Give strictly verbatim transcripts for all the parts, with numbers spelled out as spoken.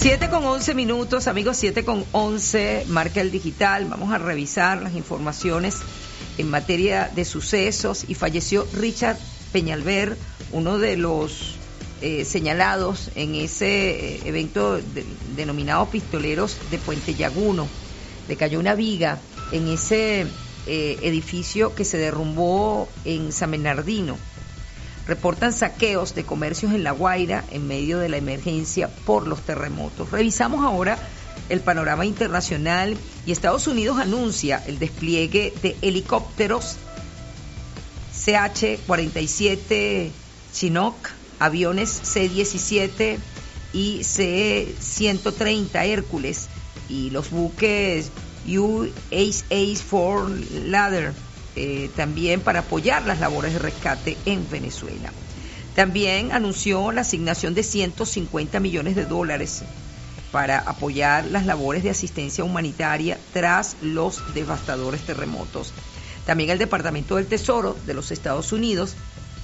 siete con once minutos, amigos, siete con once, marca el digital. Vamos a revisar las informaciones en materia de sucesos. Y falleció Richard Peñalver, uno de los eh, señalados en ese eh, evento de, denominado Pistoleros de Puente Llaguno. Le cayó una viga en ese eh, edificio que se derrumbó en San Bernardino. Reportan saqueos de comercios en La Guaira en medio de la emergencia por los terremotos. Revisamos ahora el panorama internacional y Estados Unidos anuncia el despliegue de helicópteros C H cuarenta y siete Chinook, aviones C diecisiete y C ciento treinta Hércules y los buques U S A Fort Lauderdale. Eh, también para apoyar las labores de rescate en Venezuela. También anunció la asignación de ciento cincuenta millones de dólares para apoyar las labores de asistencia humanitaria tras los devastadores terremotos. También el Departamento del Tesoro de los Estados Unidos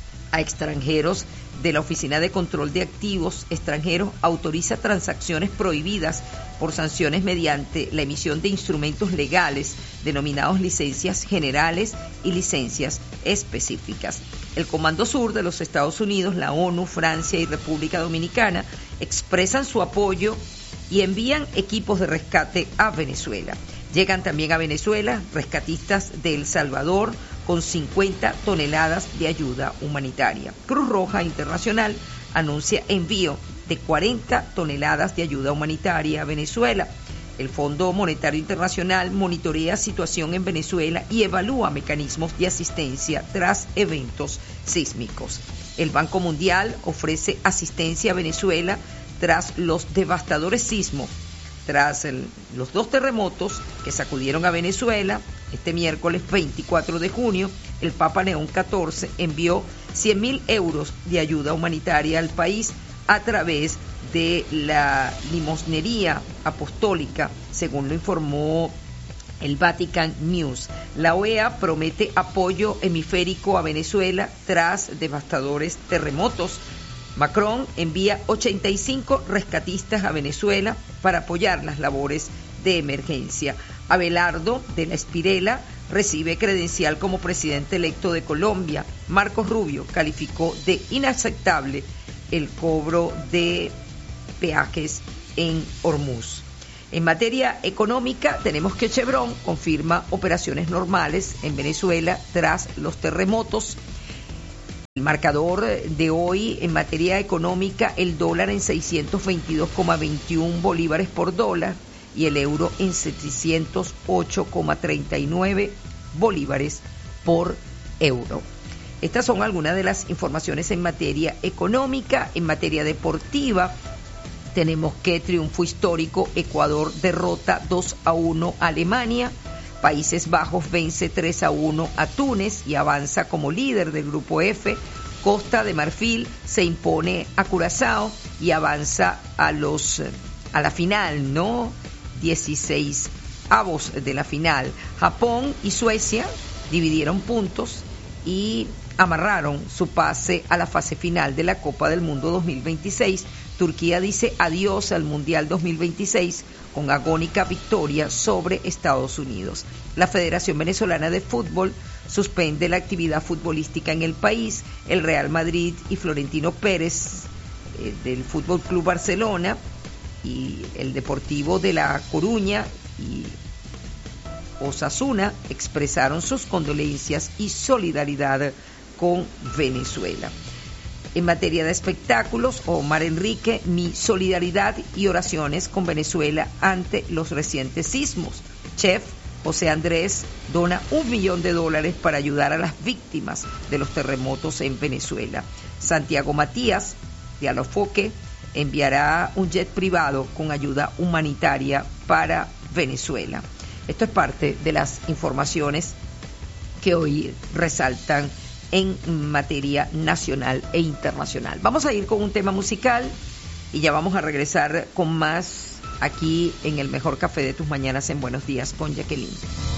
a extranjeros de la Oficina de Control de Activos Extranjeros autoriza transacciones prohibidas por sanciones mediante la emisión de instrumentos legales denominados licencias generales y licencias específicas. El Comando Sur de los Estados Unidos, la ONU, Francia y República Dominicana expresan su apoyo y envían equipos de rescate a Venezuela. Llegan también a Venezuela rescatistas de El Salvador con cincuenta toneladas de ayuda humanitaria. Cruz Roja Internacional anuncia envío de cuarenta toneladas de ayuda humanitaria a Venezuela. El Fondo Monetario Internacional monitorea situación en Venezuela y evalúa mecanismos de asistencia tras eventos sísmicos. El Banco Mundial ofrece asistencia a Venezuela tras los devastadores sismos. Tras el, los dos terremotos que sacudieron a Venezuela, este miércoles veinticuatro de junio, el Papa León catorce envió cien mil euros de ayuda humanitaria al país a través de la limosnería apostólica, según lo informó el Vatican News. La O E A promete apoyo hemisférico a Venezuela tras devastadores terremotos. Macron envía ochenta y cinco rescatistas a Venezuela para apoyar las labores de emergencia. Abelardo de la Espirela recibe credencial como presidente electo de Colombia. Marcos Rubio calificó de inaceptable el cobro de peajes en Hormuz. En materia económica, tenemos que Chevron confirma operaciones normales en Venezuela tras los terremotos. El marcador de hoy en materia económica, el dólar en seiscientos veintidós coma veintiuno bolívares por dólar y el euro en setecientos ocho coma treinta y nueve bolívares por euro. Estas son algunas de las informaciones en materia económica. En materia deportiva, tenemos que triunfo histórico, Ecuador derrota dos a uno a Alemania. Países Bajos vence tres a uno a Túnez y avanza como líder del grupo F. Costa de Marfil se impone a Curazao y avanza a los a la final, ¿no? dieciséis avos de la final. Japón y Suecia dividieron puntos y amarraron su pase a la fase final de la Copa del Mundo dos mil veintiséis. Turquía dice adiós al Mundial dos mil veintiséis con agónica victoria sobre Estados Unidos. La Federación Venezolana de Fútbol suspende la actividad futbolística en el país. El Real Madrid y Florentino Pérez eh, del Fútbol Club Barcelona y el Deportivo de La Coruña y Osasuna expresaron sus condolencias y solidaridad con Venezuela. En materia de espectáculos, Omar Enrique, mi solidaridad y oraciones con Venezuela ante los recientes sismos. Chef José Andrés dona un millón de dólares para ayudar a las víctimas de los terremotos en Venezuela. Santiago Matías, de Alofoque, enviará un jet privado con ayuda humanitaria para Venezuela. Esto es parte de las informaciones que hoy resaltan en materia nacional e internacional. Vamos a ir con un tema musical y ya vamos a regresar con más aquí en el mejor café de tus mañanas en Buenos Días con Jacqueline.